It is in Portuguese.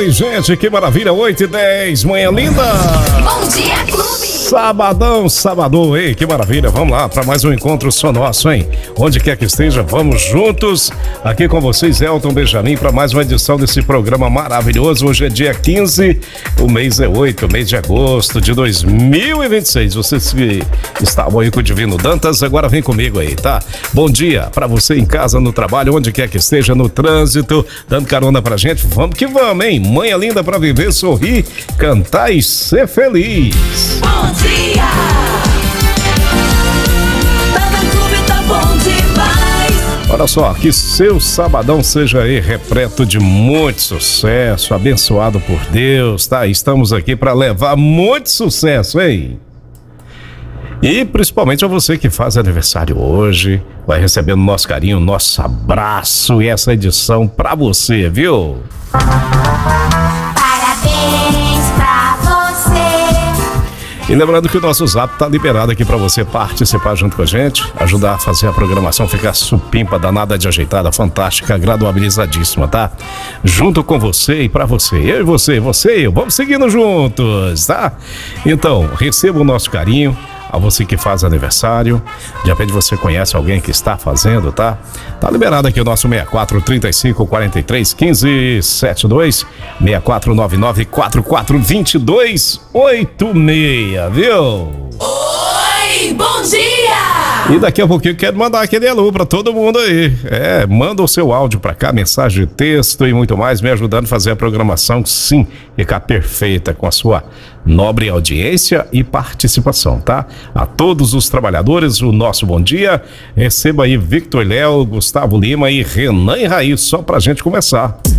Oi, gente, que maravilha, 8h10, manhã linda. Bom dia, clube. Sabadão, ei, que maravilha, vamos lá para mais um encontro só nosso, hein? Onde quer que esteja, vamos juntos, aqui com vocês, Elton Benjamin, para mais uma edição desse programa maravilhoso. Hoje é dia 15, o mês é 8, mês de agosto de 2026. Vocês que estavam aí com o Divino Dantas, agora vem comigo aí, tá? Bom dia para você em casa, no trabalho, onde quer que esteja, no trânsito, dando carona pra gente. Vamos que vamos, hein? Manhã linda pra viver, sorrir, cantar e ser feliz. Bom dia! Tá no clube, tá bom demais. Olha só, que seu sabadão seja aí repleto de muito sucesso, abençoado por Deus, tá? Estamos aqui para levar muito sucesso, hein? E principalmente a você que faz aniversário hoje, vai recebendo nosso carinho, nosso abraço e essa edição pra você, viu? Parabéns pra você. E lembrando que o nosso Zap tá liberado aqui pra você participar junto com a gente, ajudar a fazer a programação ficar supimpa, danada de ajeitada, fantástica, gradualizadíssima, tá? Junto com você e pra você, eu e você e eu, vamos seguindo juntos, tá? Então, receba o nosso carinho. A você que faz aniversário, de repente você conhece alguém que está fazendo, tá? Tá liberado aqui o nosso 64 35 43 15 72 6499 44 22 86, viu? Oi, bom dia! E daqui a pouquinho eu quero mandar aquele alô pra todo mundo aí. Manda o seu áudio pra cá, mensagem de texto e muito mais, me ajudando a fazer a programação, sim, ficar perfeita com a sua nobre audiência e participação, tá? A todos os trabalhadores, o nosso bom dia. Receba aí Victor Léo, Gustavo Lima e Renan e Raí, só pra gente começar.